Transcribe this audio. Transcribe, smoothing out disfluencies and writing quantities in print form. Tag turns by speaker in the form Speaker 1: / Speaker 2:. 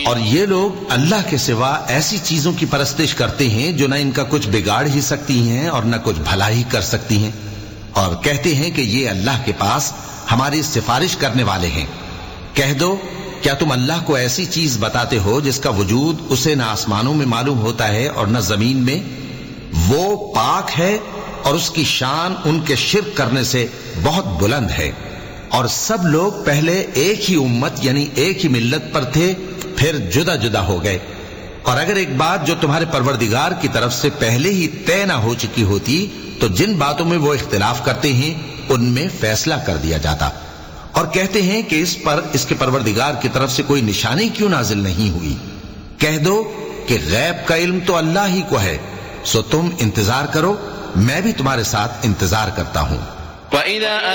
Speaker 1: और ये लोग अल्लाह के सिवा ऐसी चीजों की परस्तिश करते हैं जो न इनका कुछ बिगाड़ ही सकती हैं और न कुछ भला ही कर सकती हैं, और कहते हैं कि ये अल्लाह के पास हमारी सिफारिश करने वाले हैं। कह दो, क्या तुम अल्लाह को ऐसी चीज बताते हो जिसका वजूद उसे न आसमानों में मालूम होता है और न जमीन में? वो पाक है और उसकी शान उनके शिर्क करने से बहुत बुलंद है। और सब लोग पहले एक ही उम्मत यानी एक ही मिल्लत पर थे, फिर जुदा जुदा हो गए। और अगर एक बात जो तुम्हारे परवरदिगार की तरफ से पहले ही तय न हो चुकी होती तो जिन बातों में वो इख्तिलाफ करते हैं उनमें फैसला कर दिया जाता। और कहते हैं कि इस पर इसके परवरदिगार की तरफ से कोई निशानी क्यों नाजिल नहीं हुई? कह दो कि गैब का इल्म तो अल्लाह ही को है, सो तुम इंतजार करो, मैं भी तुम्हारे साथ इंतजार करता हूं।